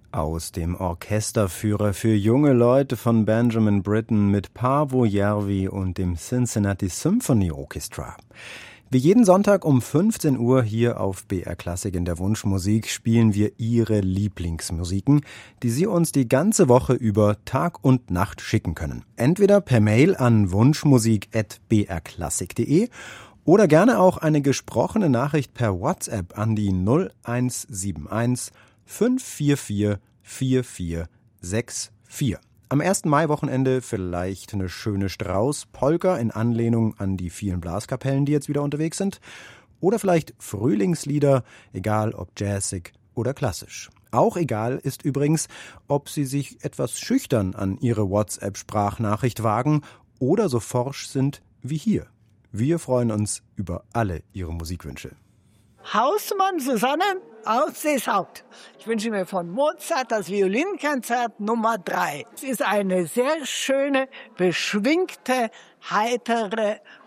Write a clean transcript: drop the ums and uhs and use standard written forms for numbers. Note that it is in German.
Aus dem Orchesterführer für junge Leute von Benjamin Britten mit Paavo Järvi und dem Cincinnati Symphony Orchestra. Wie jeden Sonntag um 15 Uhr hier auf BR Klassik in der Wunschmusik spielen wir Ihre Lieblingsmusiken, die Sie uns die ganze Woche über Tag und Nacht schicken können. Entweder per Mail an wunschmusik@brklassik.de oder gerne auch eine gesprochene Nachricht per WhatsApp an die 0171 544 4464. Am 1. Mai-Wochenende vielleicht eine schöne Strauß-Polka in Anlehnung an die vielen Blaskapellen, die jetzt wieder unterwegs sind. Oder vielleicht Frühlingslieder, egal ob jazzig oder klassisch. Auch egal ist übrigens, ob Sie sich etwas schüchtern an Ihre WhatsApp-Sprachnachricht wagen oder so forsch sind wie hier. Wir freuen uns über alle Ihre Musikwünsche. Hausmann Susanne aus Seeshaupt. Ich wünsche mir von Mozart das Violinkonzert Nummer 3. Es ist eine sehr schöne, beschwingte, heitere